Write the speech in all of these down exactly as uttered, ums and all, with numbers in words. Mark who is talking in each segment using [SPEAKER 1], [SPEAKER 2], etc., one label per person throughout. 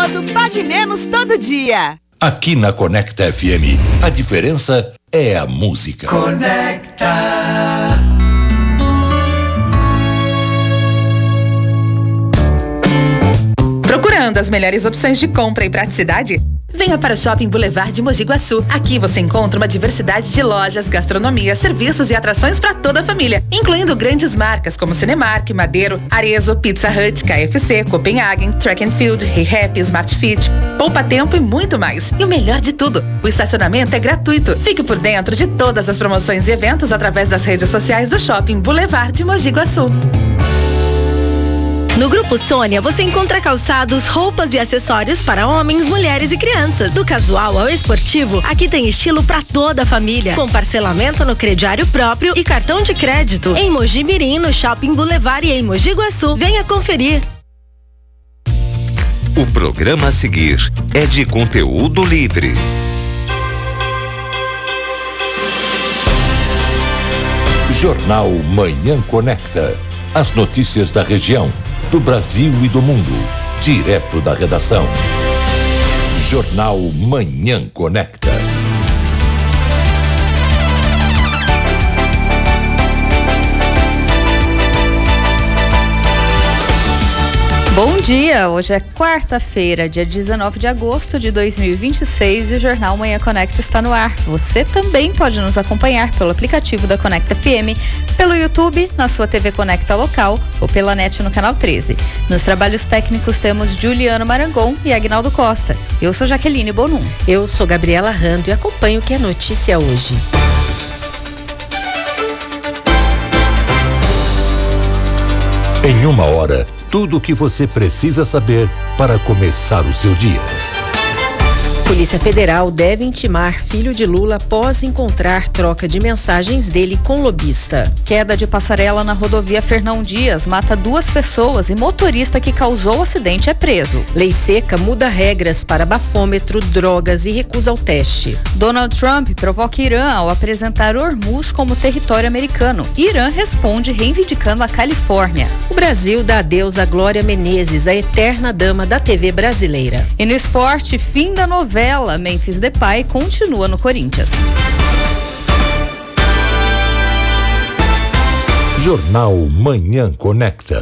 [SPEAKER 1] sábado, pague menos todo dia.
[SPEAKER 2] Aqui na Conecta F M, a diferença é a música.
[SPEAKER 3] Conecta.
[SPEAKER 4] Procurando as melhores opções de compra e praticidade? Venha para o Shopping Boulevard de Mogi Guaçu. Aqui você encontra uma diversidade de lojas, gastronomia, serviços e atrações para toda a família, incluindo grandes marcas como Cinemark, Madeiro, Arezzo, Pizza Hut, K F C, Copenhagen, Track and Field, ReHap, Smart Fit, Poupa Tempo e muito mais. E o melhor de tudo, o estacionamento é gratuito. Fique por dentro de todas as promoções e eventos através das redes sociais do Shopping Boulevard de Mogi Guaçu.
[SPEAKER 5] No Grupo Sônia, você encontra calçados, roupas e acessórios para homens, mulheres e crianças. Do casual ao esportivo, aqui tem estilo para toda a família. Com parcelamento no crediário próprio e cartão de crédito. Em Mogi Mirim, no Shopping Boulevard e em Mogi Guaçu. Venha conferir.
[SPEAKER 6] O programa a seguir é de conteúdo livre.
[SPEAKER 2] Jornal Manhã Conecta. As notícias da região, do Brasil e do mundo, direto da redação. Jornal Manhã Conecta.
[SPEAKER 7] Bom dia, hoje é quarta-feira, dia dezenove de agosto de dois mil e vinte e seis e o Jornal Manhã Conecta está no ar. Você também pode nos acompanhar pelo aplicativo da Conecta F M, pelo YouTube, na sua T V Conecta local ou pela net no canal treze. Nos trabalhos técnicos temos Juliano Marangon e Agnaldo Costa. Eu sou Jaqueline Bonum.
[SPEAKER 8] Eu sou Gabriela Rando e acompanho o que é notícia hoje.
[SPEAKER 2] Em uma hora, tudo o que você precisa saber para começar o seu dia.
[SPEAKER 8] Polícia Federal deve intimar filho de Lula após encontrar troca de mensagens dele com lobista.
[SPEAKER 7] Queda de passarela na rodovia Fernão Dias mata duas pessoas e motorista que causou o acidente é preso.
[SPEAKER 8] Lei seca muda regras para bafômetro, drogas e recusa ao teste.
[SPEAKER 7] Donald Trump provoca Irã ao apresentar Hormuz como território americano. Irã responde reivindicando a Califórnia.
[SPEAKER 8] O Brasil dá adeus a Glória Menezes, a eterna dama da T V brasileira.
[SPEAKER 7] E no esporte, fim da novela. Memphis Depay continua no Corinthians.
[SPEAKER 2] Jornal Manhã Conecta.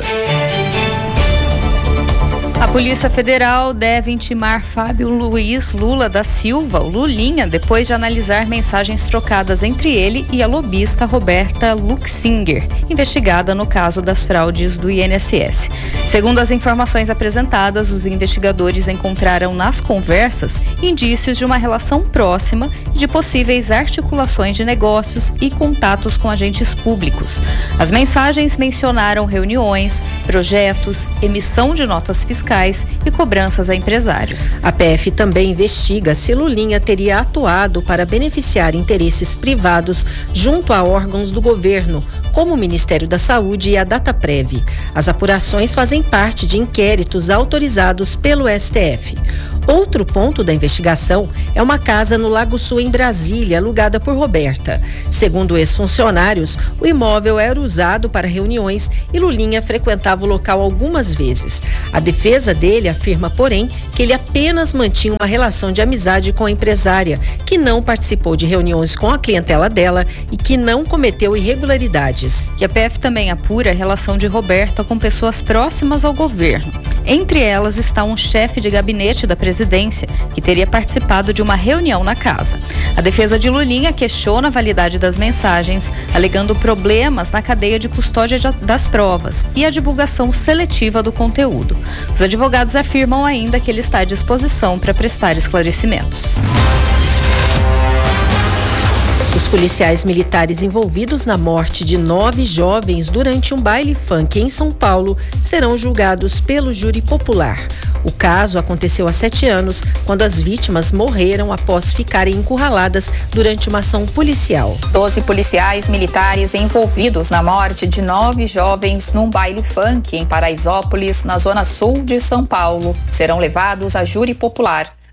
[SPEAKER 7] A Polícia Federal deve intimar Fábio Luiz Lula da Silva, o Lulinha, depois de analisar mensagens trocadas entre ele e a lobista Roberta Luxinger, investigada no caso das fraudes do I N S S. Segundo as informações apresentadas, os investigadores encontraram nas conversas indícios de uma relação próxima e de possíveis articulações de negócios e contatos com agentes públicos. As mensagens mencionaram reuniões, projetos, emissão de notas fiscais e cobranças a empresários.
[SPEAKER 8] A P F também investiga se Lulinha teria atuado para beneficiar interesses privados junto a órgãos do governo, como o Ministério da Saúde e a Dataprev. As apurações fazem parte de inquéritos autorizados pelo S T F. Outro ponto da investigação é uma casa no Lago Sul, em Brasília, alugada por Roberta. Segundo ex-funcionários, o imóvel era usado para reuniões e Lulinha frequentava o local algumas vezes. A defesa dele afirma, porém, que ele apenas mantinha uma relação de amizade com a empresária, que não participou de reuniões com a clientela dela e que não cometeu irregularidades.
[SPEAKER 7] E a P F também apura a relação de Roberta com pessoas próximas ao governo. Entre elas está um chefe de gabinete da presidência, que teria participado de uma reunião na casa. A defesa de Lulinha questiona a validade das mensagens, alegando problemas na cadeia de custódia das provas e a divulgação seletiva do conteúdo. Os advogados afirmam ainda que ele está à disposição para prestar esclarecimentos.
[SPEAKER 8] Os policiais militares envolvidos na morte de nove jovens durante um baile funk em São Paulo serão julgados pelo júri popular. O caso aconteceu há sete anos, quando as vítimas morreram após ficarem encurraladas durante uma ação policial.
[SPEAKER 9] Doze policiais militares envolvidos na morte de nove jovens num baile funk em Paraisópolis, na zona sul de São Paulo, serão levados a júri popular.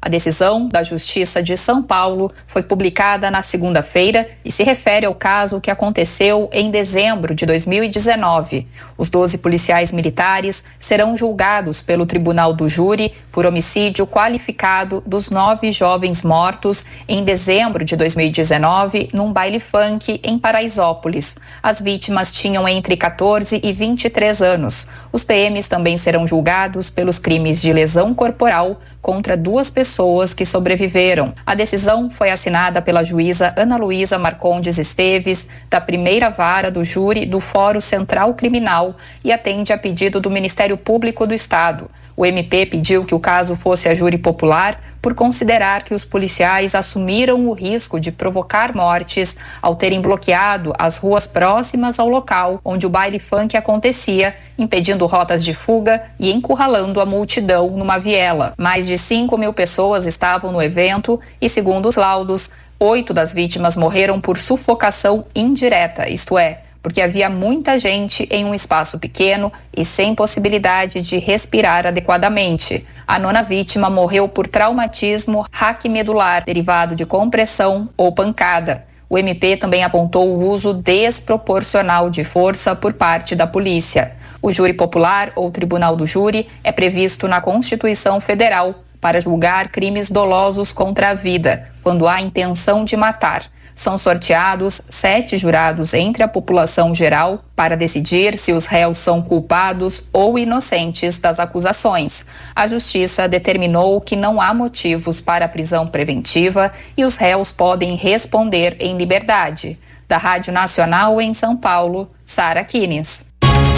[SPEAKER 9] A decisão da Justiça de São Paulo foi publicada na segunda-feira e se refere ao caso que aconteceu em dezembro de dois mil e dezenove. Os doze policiais militares serão julgados pelo Tribunal do Júri por homicídio qualificado dos nove jovens mortos em dezembro de dois mil e dezenove num baile funk em Paraisópolis. As vítimas tinham entre quatorze e vinte e três anos. Os P Ms também serão julgados pelos crimes de lesão corporal contra duas pessoas que sobreviveram. A decisão foi assinada pela juíza Ana Luísa Marcondes Esteves, da primeira vara do júri do Fórum Central Criminal, e atende a pedido do Ministério Público do Estado. O M P pediu que o caso fosse a júri popular por considerar que os policiais assumiram o risco de provocar mortes ao terem bloqueado as ruas próximas ao local onde o baile funk acontecia, impedindo rotas de fuga e encurralando a multidão numa viela. Mais de cinco mil pessoas estavam no evento e, segundo os laudos, oito das vítimas morreram por sufocação indireta, isto é, porque havia muita gente em um espaço pequeno e sem possibilidade de respirar adequadamente. A nona vítima morreu por traumatismo raquimedular, derivado de compressão ou pancada. O M P também apontou o uso desproporcional de força por parte da polícia. O júri popular, ou tribunal do júri, é previsto na Constituição Federal para julgar crimes dolosos contra a vida, quando há intenção de matar. São sorteados sete jurados entre a população geral para decidir se os réus são culpados ou inocentes das acusações. A Justiça determinou que não há motivos para a prisão preventiva e os réus podem responder em liberdade. Da Rádio Nacional em São Paulo, Sara Kines.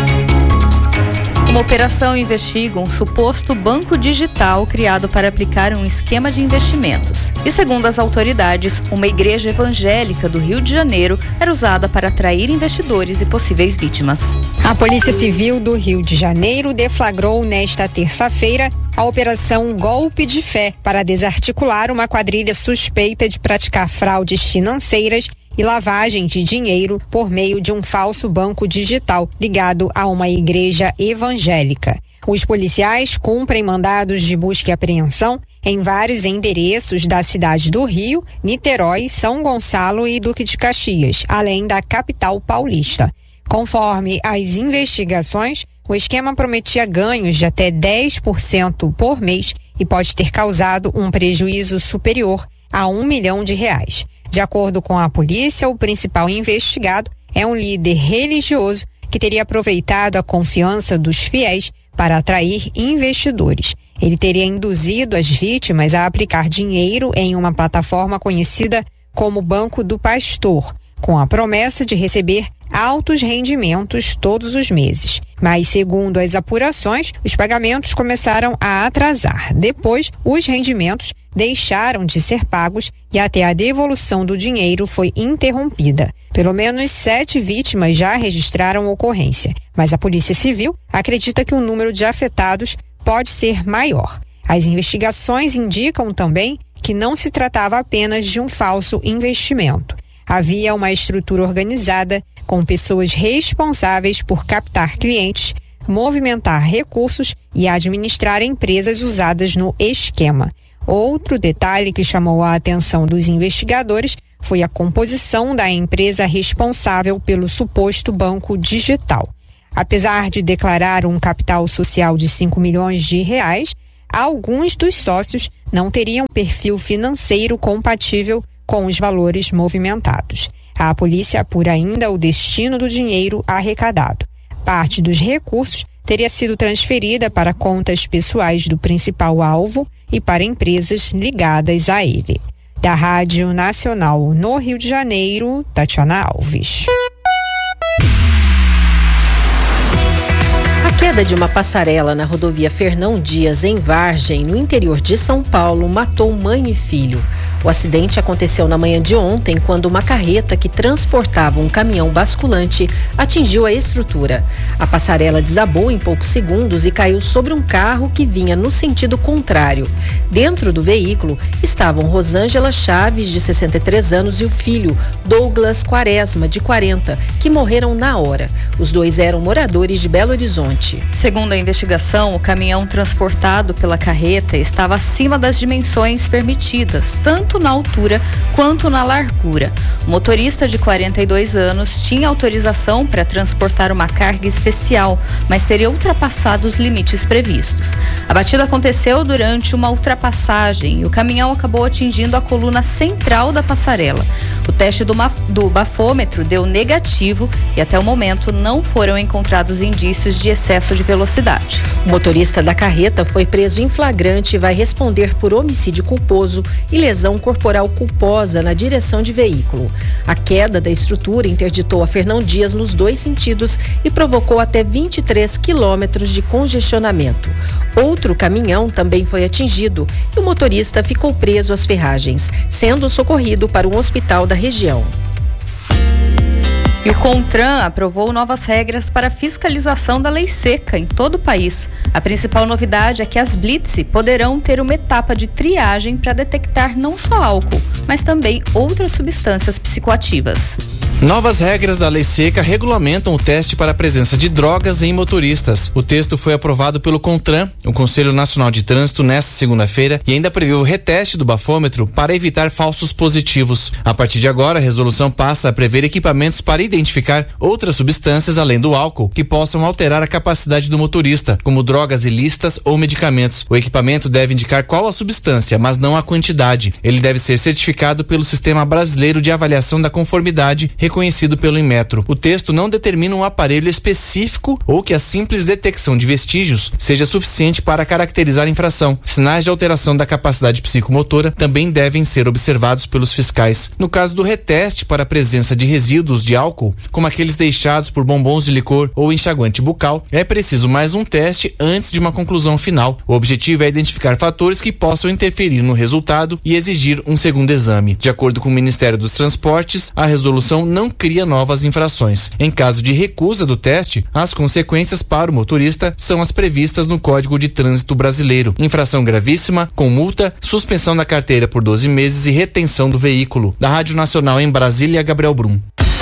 [SPEAKER 7] Uma operação investiga um suposto banco digital criado para aplicar um esquema de investimentos. E segundo as autoridades, uma igreja evangélica do Rio de Janeiro era usada para atrair investidores e possíveis vítimas.
[SPEAKER 10] A Polícia Civil do Rio de Janeiro deflagrou nesta terça-feira a Operação Golpe de Fé para desarticular uma quadrilha suspeita de praticar fraudes financeiras e lavagem de dinheiro por meio de um falso banco digital ligado a uma igreja evangélica. Os policiais cumprem mandados de busca e apreensão em vários endereços da cidade do Rio, Niterói, São Gonçalo e Duque de Caxias, além da capital paulista. Conforme as investigações, o esquema prometia ganhos de até dez por cento por mês e pode ter causado um prejuízo superior a um milhão de reais. De acordo com a polícia, o principal investigado é um líder religioso que teria aproveitado a confiança dos fiéis para atrair investidores. Ele teria induzido as vítimas a aplicar dinheiro em uma plataforma conhecida como Banco do Pastor, com a promessa de receber altos rendimentos todos os meses. Mas, segundo as apurações, os pagamentos começaram a atrasar. Depois, os rendimentos deixaram de ser pagos e até a devolução do dinheiro foi interrompida. Pelo menos sete vítimas já registraram ocorrência, mas a Polícia Civil acredita que o número de afetados pode ser maior. As investigações indicam também que não se tratava apenas de um falso investimento. Havia uma estrutura organizada com pessoas responsáveis por captar clientes, movimentar recursos e administrar empresas usadas no esquema. Outro detalhe que chamou a atenção dos investigadores foi a composição da empresa responsável pelo suposto banco digital. Apesar de declarar um capital social de cinco milhões de reais, alguns dos sócios não teriam perfil financeiro compatível com os valores movimentados. A polícia apura ainda o destino do dinheiro arrecadado. Parte dos recursos teria sido transferida para contas pessoais do principal alvo e para empresas ligadas a ele. Da Rádio Nacional no Rio de Janeiro, Tatiana Alves.
[SPEAKER 8] A queda de uma passarela na rodovia Fernão Dias, em Vargem, no interior de São Paulo, matou mãe e filho. O acidente aconteceu na manhã de ontem, quando uma carreta que transportava um caminhão basculante atingiu a estrutura. A passarela desabou em poucos segundos e caiu sobre um carro que vinha no sentido contrário. Dentro do veículo estavam Rosângela Chaves, de sessenta e três anos, e o filho, Douglas Quaresma, de quarenta, que morreram na hora. Os dois eram moradores de Belo Horizonte.
[SPEAKER 7] Segundo a investigação, o caminhão transportado pela carreta estava acima das dimensões permitidas, tanto na altura quanto na largura. O motorista, de quarenta e dois anos, tinha autorização para transportar uma carga especial, mas teria ultrapassado os limites previstos. A batida aconteceu durante uma ultrapassagem e o caminhão acabou atingindo a coluna central da passarela. O teste do, do bafômetro deu negativo e até o momento não foram encontrados indícios de excesso de velocidade.
[SPEAKER 8] O motorista da carreta foi preso em flagrante e vai responder por homicídio culposo e lesão corporal culposa na direção de veículo. A queda da estrutura interditou a Fernão Dias nos dois sentidos e provocou até vinte e três quilômetros de congestionamento. Outro caminhão também foi atingido e o motorista ficou preso às ferragens, sendo socorrido para um hospital da região.
[SPEAKER 7] E o CONTRAN aprovou novas regras para a fiscalização da lei seca em todo o país. A principal novidade é que as blitz poderão ter uma etapa de triagem para detectar não só álcool, mas também outras substâncias psicoativas.
[SPEAKER 11] Novas regras da lei seca regulamentam o teste para a presença de drogas em motoristas. O texto foi aprovado pelo CONTRAN, o Conselho Nacional de Trânsito, nesta segunda-feira, e ainda prevê o reteste do bafômetro para evitar falsos positivos. A partir de agora, a resolução passa a prever equipamentos para identificar outras substâncias além do álcool que possam alterar a capacidade do motorista, como drogas ilícitas ou medicamentos. O equipamento deve indicar qual a substância, mas não a quantidade. Ele deve ser certificado pelo Sistema Brasileiro de Avaliação da Conformidade, reconhecido pelo Inmetro. O texto não determina um aparelho específico ou que a simples detecção de vestígios seja suficiente para caracterizar a infração. Sinais de alteração da capacidade psicomotora também devem ser observados pelos fiscais. No caso do reteste para a presença de resíduos de álcool, como aqueles deixados por bombons de licor ou enxaguante bucal, é preciso mais um teste antes de uma conclusão final. O objetivo é identificar fatores que possam interferir no resultado e exigir um segundo exame. De acordo com o Ministério dos Transportes, a resolução não cria novas infrações. Em caso de recusa do teste, as consequências para o motorista são as previstas no Código de Trânsito Brasileiro. Infração gravíssima, com multa, suspensão da carteira por doze meses e retenção do veículo. Da Rádio Nacional em Brasília, Gabriel Brum.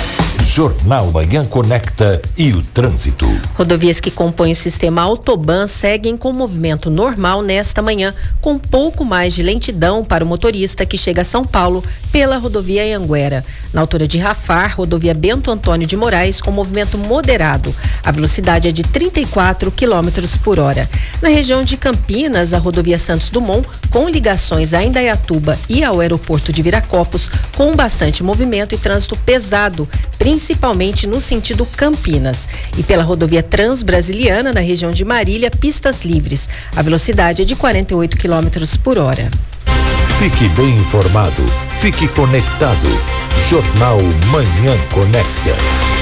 [SPEAKER 2] Jornal Manhã Conecta e o trânsito.
[SPEAKER 8] Rodovias que compõem o sistema Autoban seguem com movimento normal nesta manhã, com pouco mais de lentidão para o motorista que chega a São Paulo pela rodovia Anhanguera. Na altura de Rafar, rodovia Bento Antônio de Moraes, com movimento moderado. A velocidade é de trinta e quatro quilômetros por hora. Na região de Campinas, a rodovia Santos Dumont, com ligações a Indaiatuba e ao aeroporto de Viracopos, com bastante movimento e trânsito pesado, principalmente no sentido Campinas. E pela rodovia Transbrasiliana, na região de Marília, pistas livres. A velocidade é de quarenta e oito quilômetros por hora.
[SPEAKER 2] Fique bem informado. Fique conectado. Jornal Manhã Conecta.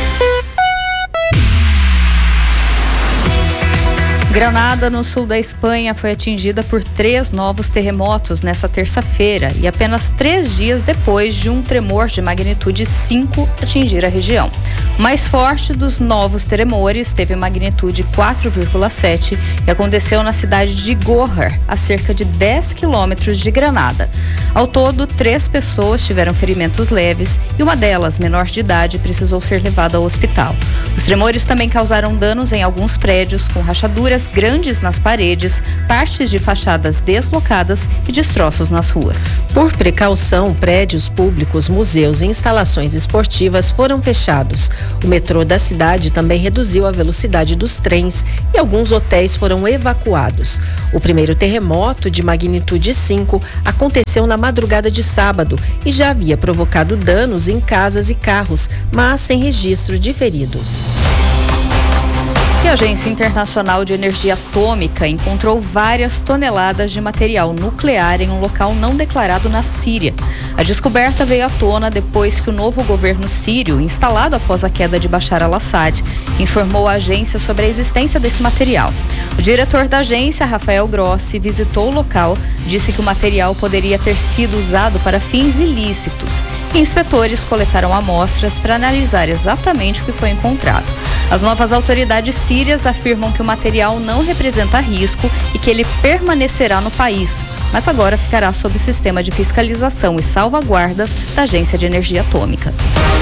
[SPEAKER 7] Granada, no sul da Espanha, foi atingida por três novos terremotos nesta terça-feira e apenas três dias depois de um tremor de magnitude cinco atingir a região. O mais forte dos novos tremores teve magnitude quatro vírgula sete e aconteceu na cidade de Gójar, a cerca de dez quilômetros de Granada. Ao todo, três pessoas tiveram ferimentos leves e uma delas, menor de idade, precisou ser levada ao hospital. Os tremores também causaram danos em alguns prédios, com rachaduras grandes nas paredes, partes de fachadas deslocadas e destroços nas ruas.
[SPEAKER 8] Por precaução, prédios públicos, museus e instalações esportivas foram fechados. O metrô da cidade também reduziu a velocidade dos trens e alguns hotéis foram evacuados. O primeiro terremoto, de magnitude cinco, aconteceu na madrugada de sábado e já havia provocado danos em casas e carros, mas sem registro de feridos.
[SPEAKER 7] E a Agência Internacional de Energia Atômica encontrou várias toneladas de material nuclear em um local não declarado na Síria. A descoberta veio à tona depois que o novo governo sírio, instalado após a queda de Bashar al-Assad, informou a agência sobre a existência desse material. O diretor da agência, Rafael Grossi, visitou o local, disse que o material poderia ter sido usado para fins ilícitos. E inspetores coletaram amostras para analisar exatamente o que foi encontrado. As novas autoridades sírias afirmam que o material não representa risco e que ele permanecerá no país, mas agora ficará sob o sistema de fiscalização e salvaguardas da Agência de Energia Atômica.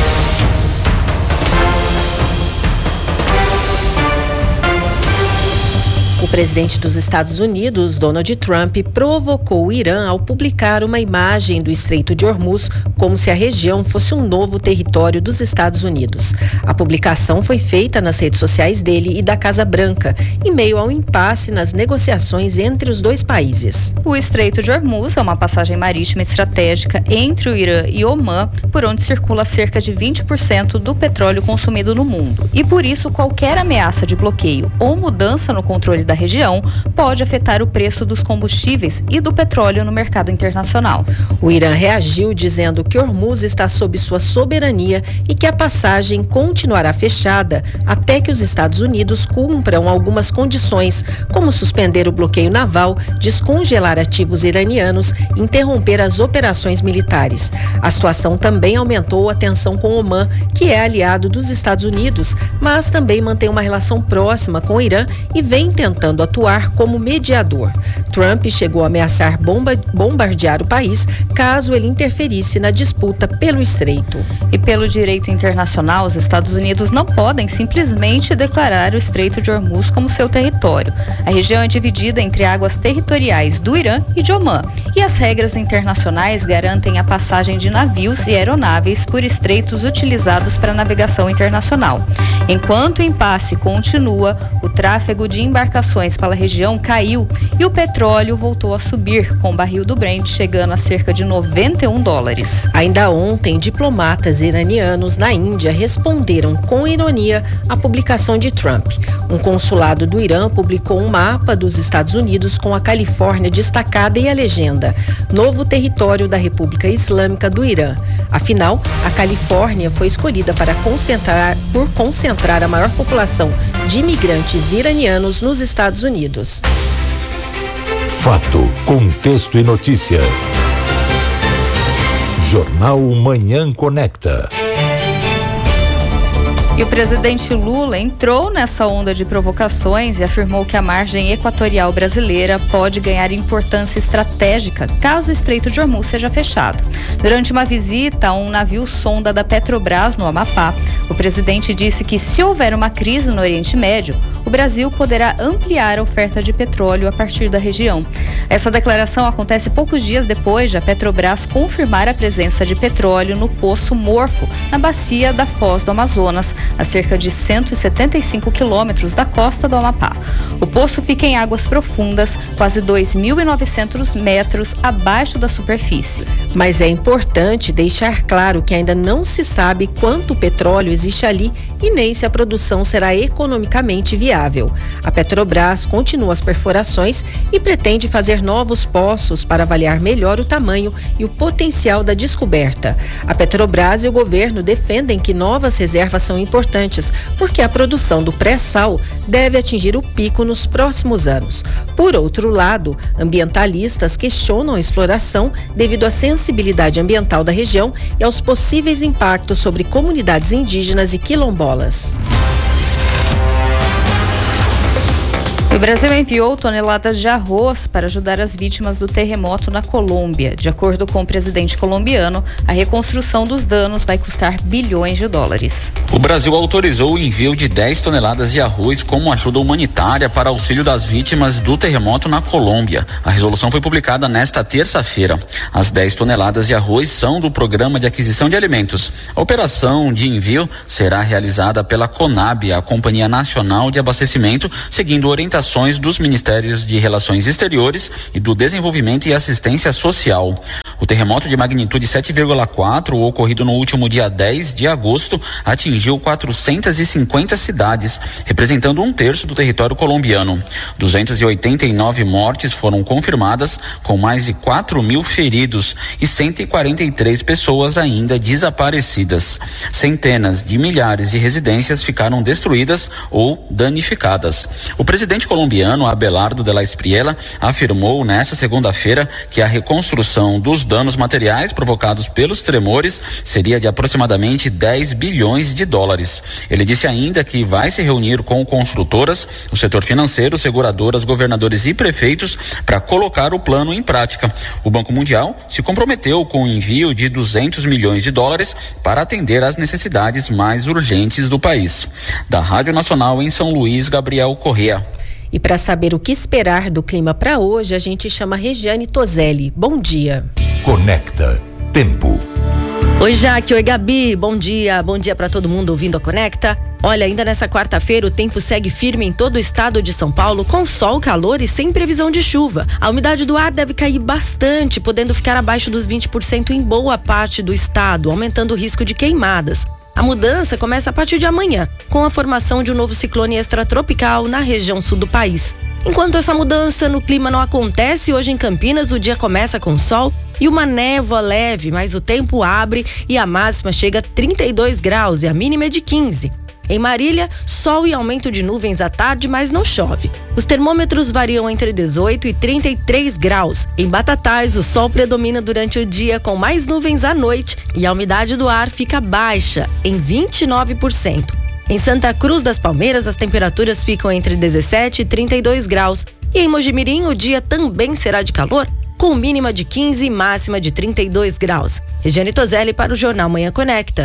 [SPEAKER 8] O presidente dos Estados Unidos, Donald Trump, provocou o Irã ao publicar uma imagem do Estreito de Hormuz como se a região fosse um novo território dos Estados Unidos. A publicação foi feita nas redes sociais dele e da Casa Branca, em meio ao impasse nas negociações entre os dois países.
[SPEAKER 7] O Estreito de Hormuz é uma passagem marítima estratégica entre o Irã e Omã, por onde circula cerca de vinte por cento do petróleo consumido no mundo. E por isso, qualquer ameaça de bloqueio ou mudança no controle da região pode afetar o preço dos combustíveis e do petróleo no mercado internacional.
[SPEAKER 8] O Irã reagiu dizendo que Hormuz está sob sua soberania e que a passagem continuará fechada até que os Estados Unidos cumpram algumas condições, como suspender o bloqueio naval, descongelar ativos iranianos e interromper as operações militares. A situação também aumentou a tensão com Omã, que é aliado dos Estados Unidos, mas também mantém uma relação próxima com o Irã e vem tentando atuar como mediador. Trump chegou a ameaçar bomba, bombardear o país caso ele interferisse na disputa pelo estreito.
[SPEAKER 7] E pelo direito internacional, os Estados Unidos não podem simplesmente declarar o Estreito de Hormuz como seu território. A região é dividida entre águas territoriais do Irã e de Omã, e as regras internacionais garantem a passagem de navios e aeronaves por estreitos utilizados para navegação internacional. Enquanto o impasse continua, o tráfego de embarcações pela região caiu e o petróleo voltou a subir, com o barril do Brent chegando a cerca de noventa e um dólares.
[SPEAKER 8] Ainda ontem, diplomatas iranianos na Índia responderam com ironia à publicação de Trump. Um consulado do Irã publicou um mapa dos Estados Unidos com a Califórnia destacada e a legenda: Novo território da República Islâmica do Irã. Afinal, a Califórnia foi escolhida para concentrar, por concentrar a maior população de imigrantes iranianos nos Estados Unidos.
[SPEAKER 2] Fato, contexto e notícia. Jornal Manhã Conecta.
[SPEAKER 7] E o presidente Lula entrou nessa onda de provocações e afirmou que a margem equatorial brasileira pode ganhar importância estratégica caso o Estreito de Hormuz seja fechado. Durante uma visita a um navio sonda da Petrobras no Amapá, o presidente disse que se houver uma crise no Oriente Médio, o Brasil poderá ampliar a oferta de petróleo a partir da região. Essa declaração acontece poucos dias depois de a Petrobras confirmar a presença de petróleo no Poço Morfo, na bacia da Foz do Amazonas, a cerca de cento e setenta e cinco quilômetros da costa do Amapá. O poço fica em águas profundas, quase dois mil e novecentos metros abaixo da superfície.
[SPEAKER 8] Mas é importante deixar claro que ainda não se sabe quanto petróleo existe ali e nem se a produção será economicamente viável. A Petrobras continua as perfurações e pretende fazer novos poços para avaliar melhor o tamanho e o potencial da descoberta. A Petrobras e o governo defendem que novas reservas são importantes, porque a produção do pré-sal deve atingir o pico nos próximos anos. Por outro lado, ambientalistas questionam a exploração devido à sensibilidade ambiental da região e aos possíveis impactos sobre comunidades indígenas e quilombolas.
[SPEAKER 7] O Brasil enviou toneladas de arroz para ajudar as vítimas do terremoto na Colômbia. De acordo com o presidente colombiano, a reconstrução dos danos vai custar bilhões de dólares.
[SPEAKER 12] O Brasil autorizou o envio de dez toneladas de arroz como ajuda humanitária para auxílio das vítimas do terremoto na Colômbia. A resolução foi publicada nesta terça-feira. As dez toneladas de arroz são do Programa de Aquisição de Alimentos. A operação de envio será realizada pela CONAB, a Companhia Nacional de Abastecimento, seguindo orientações dos Ministérios de Relações Exteriores e do Desenvolvimento e Assistência Social. O terremoto de magnitude sete vírgula quatro, ocorrido no último dia dez de agosto, atingiu quatrocentas e cinquenta cidades, representando um terço do território colombiano. duzentas e oitenta e nove mortes foram confirmadas, com mais de quatro mil feridos e cento e quarenta e três pessoas ainda desaparecidas. Centenas de milhares de residências ficaram destruídas ou danificadas. O presidente colombiano Abelardo de la Espriella afirmou nesta segunda-feira que a reconstrução dos danos materiais provocados pelos tremores seria de aproximadamente dez bilhões de dólares. Ele disse ainda que vai se reunir com construtoras, o setor financeiro, seguradoras, governadores e prefeitos para colocar o plano em prática. O Banco Mundial se comprometeu com o envio de duzentos milhões de dólares para atender às necessidades mais urgentes do país. Da Rádio Nacional em São Luís, Gabriel Correa.
[SPEAKER 8] E para saber o que esperar do clima para hoje, a gente chama Regiane Toselli. Bom dia.
[SPEAKER 2] Conecta Tempo.
[SPEAKER 5] Oi, Jaque. Oi, Gabi. Bom dia. Bom dia para todo mundo ouvindo a Conecta. Olha, ainda nessa quarta-feira o tempo segue firme em todo o estado de São Paulo, com sol, calor e sem previsão de chuva. A umidade do ar deve cair bastante, podendo ficar abaixo dos vinte por cento em boa parte do estado, aumentando o risco de queimadas. A mudança começa a partir de amanhã, com a formação de um novo ciclone extratropical na região sul do país. Enquanto essa mudança no clima não acontece, hoje em Campinas o dia começa com sol e uma névoa leve, mas o tempo abre e a máxima chega a trinta e dois graus e a mínima é de quinze. Em Marília, sol e aumento de nuvens à tarde, mas não chove. Os termômetros variam entre dezoito e trinta e três graus. Em Batatais, o sol predomina durante o dia com mais nuvens à noite e a umidade do ar fica baixa, em vinte e nove por cento. Em Santa Cruz das Palmeiras, as temperaturas ficam entre dezessete e trinta e dois graus. E em Mojimirim, o dia também será de calor, com mínima de quinze e máxima de trinta e dois graus. Regiane Toselli para o Jornal Manhã Conecta.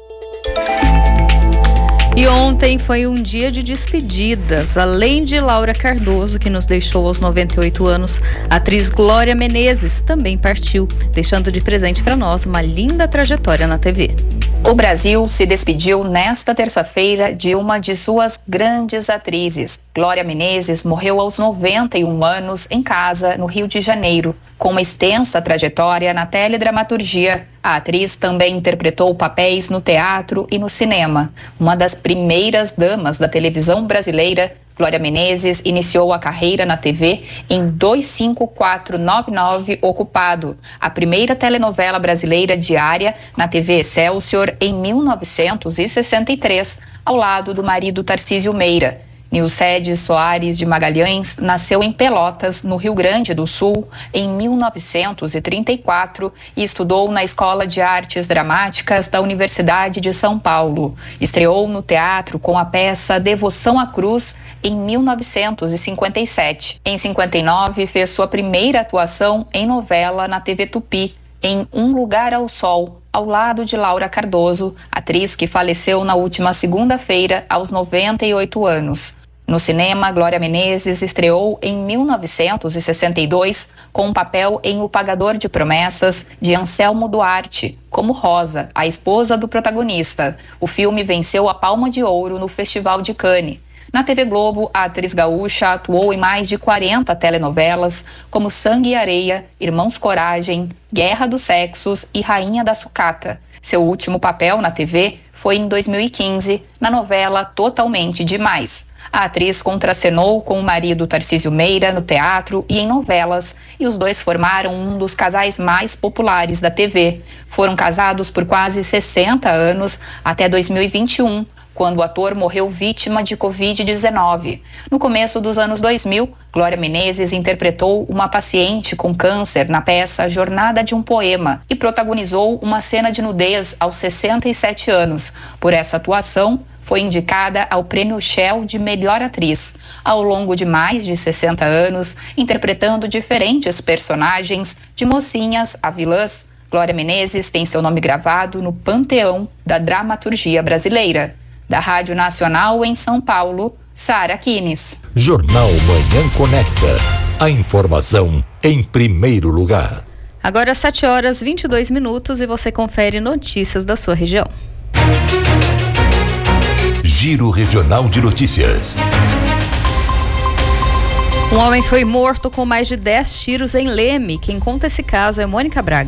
[SPEAKER 7] E ontem foi um dia de despedidas. Além de Laura Cardoso, que nos deixou aos noventa e oito anos, a atriz Glória Menezes também partiu, deixando de presente para nós uma linda trajetória na T V.
[SPEAKER 9] O Brasil se despediu nesta terça-feira de uma de suas grandes atrizes. Glória Menezes morreu aos noventa e um anos em casa, no Rio de Janeiro. Com uma extensa trajetória na teledramaturgia, a atriz também interpretou papéis no teatro e no cinema. Uma das primeiras damas da televisão brasileira, Glória Menezes iniciou a carreira na T V em dois cinco quatro nove nove Ocupado, a primeira telenovela brasileira diária na T V Excelsior em mil novecentos e sessenta e três, ao lado do marido Tarcísio Meira. Nilcede Soares de Magalhães nasceu em Pelotas, no Rio Grande do Sul, em mil novecentos e trinta e quatro e estudou na Escola de Artes Dramáticas da Universidade de São Paulo. Estreou no teatro com a peça Devoção à Cruz em mil novecentos e cinquenta e sete. Em cinquenta e nove, fez sua primeira atuação em novela na T V Tupi, em Um Lugar ao Sol, ao lado de Laura Cardoso, atriz que faleceu na última segunda-feira aos noventa e oito anos. No cinema, Glória Menezes estreou em mil novecentos e sessenta e dois com um papel em O Pagador de Promessas, de Anselmo Duarte, como Rosa, a esposa do protagonista. O filme venceu a Palma de Ouro no Festival de Cannes. Na T V Globo, a atriz gaúcha atuou em mais de quarenta telenovelas, como Sangue e Areia, Irmãos Coragem, Guerra dos Sexos e Rainha da Sucata. Seu último papel na T V foi em dois mil e quinze, na novela Totalmente Demais. A atriz contracenou com o marido Tarcísio Meira no teatro e em novelas, e os dois formaram um dos casais mais populares da T V. Foram casados por quase sessenta anos, até dois mil e vinte e um, quando o ator morreu vítima de covid dezenove. No começo dos anos dois mil, Glória Menezes interpretou uma paciente com câncer na peça Jornada de um Poema e protagonizou uma cena de nudez aos sessenta e sete anos. Por essa atuação, foi indicada ao Prêmio Shell de Melhor Atriz. Ao longo de mais de sessenta anos, interpretando diferentes personagens, de mocinhas a vilãs, Glória Menezes tem seu nome gravado no panteão da dramaturgia brasileira. Da Rádio Nacional em São Paulo, Sara Kines.
[SPEAKER 2] Jornal Manhã Conecta. A informação em primeiro lugar.
[SPEAKER 7] Agora sete horas e vinte e dois minutos e você confere notícias da sua região.
[SPEAKER 2] Giro Regional de Notícias.
[SPEAKER 7] Um homem foi morto com mais de dez tiros em Leme. Quem conta esse caso é Mônica Braga.